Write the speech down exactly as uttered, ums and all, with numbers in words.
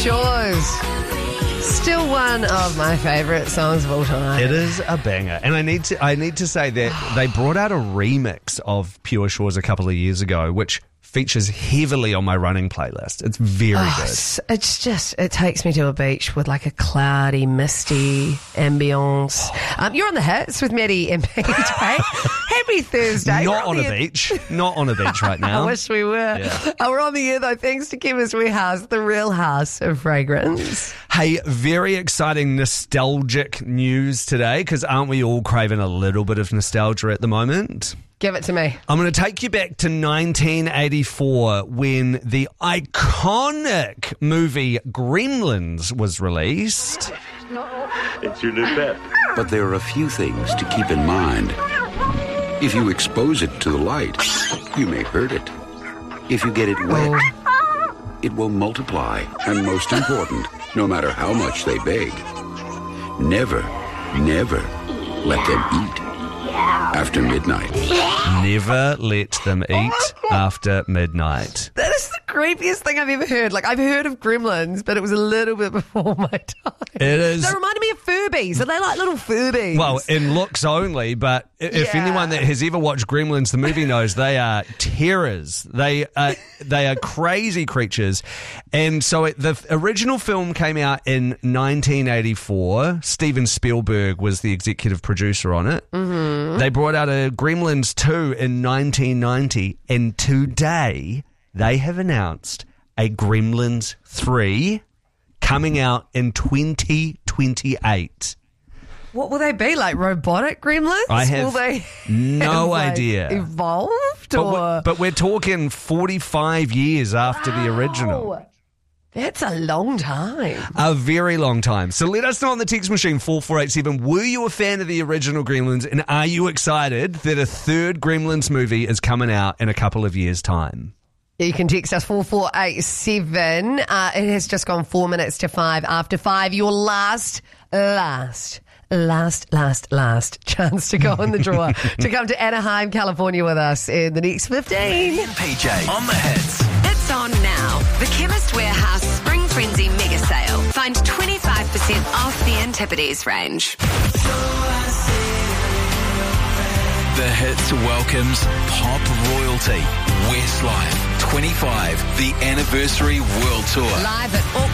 Shores. Still one of my favourite songs of all time. It is a banger. And I need to I need to say that they brought out a remix of Pure Shores a couple of years ago, which features heavily on my running playlist. It's very Oh, good. it's, it's just, it takes me to a beach with like a cloudy, misty ambience. Um, you're on the hits with Maddie and P J. Happy Thursday. We're Not on the a air- beach. Not on a beach right now. I wish we were. Yeah. Uh, we're on the air though, thanks to Chemist Warehouse, the real house of fragrance. Hey, very exciting nostalgic news today, because aren't we all craving a little bit of nostalgia at the moment? Give it to me. I'm going to take you back to nineteen eighty-four when the iconic movie Gremlins was released. It's your new pet. But there are a few things to keep in mind. If you expose it to the light, you may hurt it. If you get it wet, it will multiply. And most important, no matter how much they beg, never, never let them eat after midnight. Never let them eat after midnight. That is the creepiest thing I've ever heard. Like, I've heard of gremlins, but it was a little bit before my time. It is. They reminded me of Furbies. Are they like little Furbies? Well, in looks only, but i- if Yeah. anyone that has ever watched Gremlins, the movie, knows they are terrors. They are, they are crazy creatures. And so it, the original film came out in nineteen eighty-four. Steven Spielberg was the executive producer on it. Mm-hmm. They brought out a Gremlins two in nineteen ninety, and today they have announced a Gremlins three coming out in twenty twenty-eight. What will they be? Like robotic gremlins? I have will they no have, like, idea. Evolved But or? we're, but we're talking forty-five years after the original. Wow. That's a long time. A very long time. So let us know on the text machine four four eight seven, were you a fan of the original Gremlins, and are you excited that a third Gremlins movie is coming out in a couple of years' time? You can text us four four eight seven. Uh, it has just gone four minutes to five after five. Your last, last, last, last, last chance to go in the draw to come to Anaheim, California with us in the next fifteen. P J on the hits. It's on now. The Chemist Warehouse Spring Frenzy Mega Sale. Find twenty-five percent off the Antipodes range. The hits welcomes pop royalty. Westlife twenty-five, the anniversary world tour. Live at Auckland